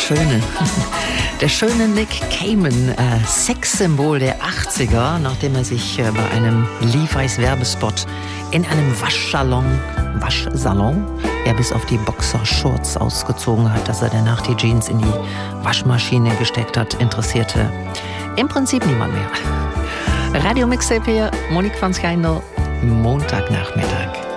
Der schöne Nick Cayman, Sexsymbol der 80er, nachdem er sich bei einem Levi's Werbespot in einem Waschsalon, er bis auf die Boxershorts ausgezogen hat, dass er danach die Jeans in die Waschmaschine gesteckt hat, interessierte im Prinzip niemand mehr. Radio Mixtape hier, Monique van Schijndel, Montagnachmittag.